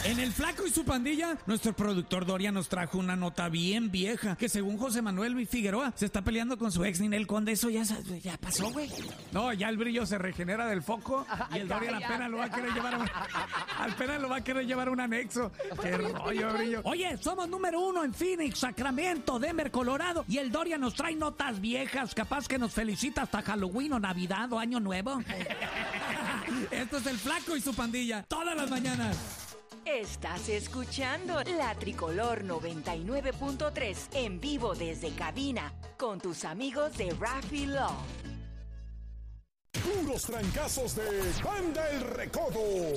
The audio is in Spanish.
En El Flaco y su pandilla, nuestro productor Doria nos trajo una nota bien vieja, que según José Manuel Figueroa, se está peleando con su ex Ninel Conde. Eso ya pasó, güey. No, ya el brillo se regenera del foco y el Doria la pena lo va a querer llevar al pena lo va a querer llevar a un anexo. Qué rollo, brillo. Oye, somos número 1 en Phoenix, Sacramento, Denver, Colorado, y el Doria nos trae notas viejas, capaz que nos felicita hasta Halloween o Navidad o Año Nuevo. Esto es El Flaco y su pandilla, todas las mañanas. Estás escuchando La Tricolor 99.3 en vivo desde cabina con tus amigos de Raffy Love. Puros trancazos de Banda El Recodo.